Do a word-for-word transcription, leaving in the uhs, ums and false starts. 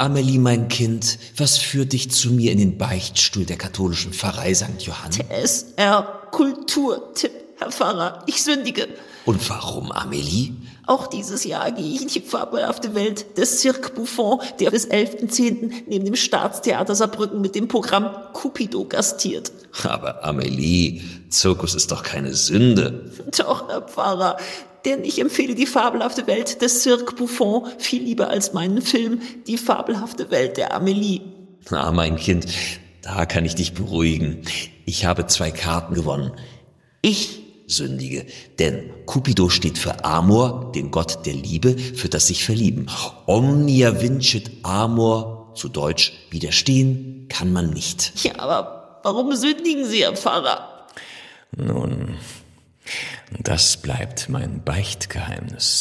Amelie, mein Kind, was führt dich zu mir in den Beichtstuhl der katholischen Pfarrei Sankt Johann? T S R Kulturtipp, Herr Pfarrer, ich sündige. Und warum, Amelie? Auch dieses Jahr gehe ich in die fabelhafte Welt des Cirque Buffon, der bis elften zehnten neben dem Staatstheater Saarbrücken mit dem Programm Cupido gastiert. Aber Amelie, Zirkus ist doch keine Sünde. Doch, Herr Pfarrer, denn ich empfehle die fabelhafte Welt des Cirque Buffon viel lieber als meinen Film Die fabelhafte Welt der Amelie. Na, mein Kind, da kann ich dich beruhigen. Ich habe zwei Karten gewonnen. Ich sündige, denn Cupido steht für Amor, den Gott der Liebe, für das sich verlieben. Omnia vincit amor, zu Deutsch, widerstehen kann man nicht. Ja, aber warum sündigen Sie, Herr Pfarrer? Nun, das bleibt mein Beichtgeheimnis.